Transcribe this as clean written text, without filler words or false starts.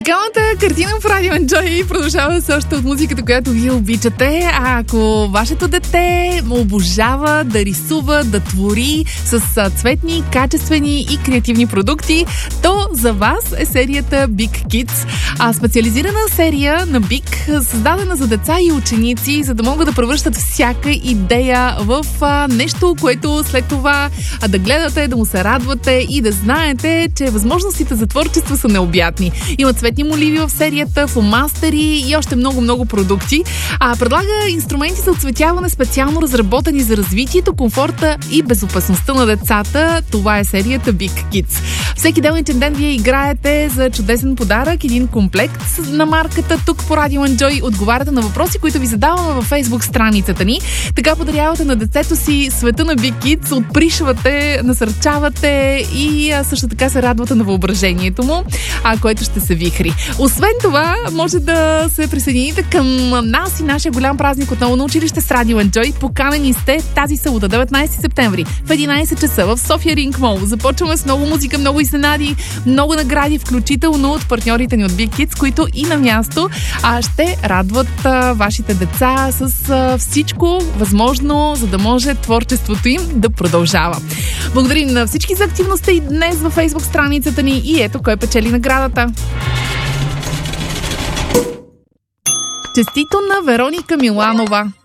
Музикалната картина в Радио Enjoy продължава с още от музиката, която вие обичате. А ако вашето дете обожава да рисува, да твори с цветни, качествени и креативни продукти, то за вас е серията Big Kids. Специализирана серия на Big, създадена за деца и ученици, за да могат да превръщат всяка идея в нещо, което след това да гледате, да му се радвате и да знаете, че възможностите за творчество са необятни. Има цветни моливи в серията, фломастери и още много продукти. Предлага инструменти за оцветяване, специално разработени за развитието, комфорта и безопасността на децата. Това е серията Big Kids. Всеки делничен ден вие играете за чудесен подарък, един комплект на марката тук по Радио Enjoy. Отговаряте на въпроси, които ви задаваме във Facebook страницата ни. Така подарявате на детето си света на Big Kids, отпришвате, насърчавате и също така се радвате на въображението му, което ще се вихри. Освен това, може да се присъедините към нас и нашия голям празник отново на училище с Радио Enjoy. Поканени сте тази събота, 19 септември, в 11 часа в София Ринг Мол. Започваме с много музика, много изненади, много награди, включително от партньорите ни от Big Kids, които и на място ще радват вашите деца с всичко възможно, за да може творчеството им да продължава. Благодарим на всички за активността и днес във Facebook страницата ни и ето кой печели наградата. Честито на Вероника Миланова.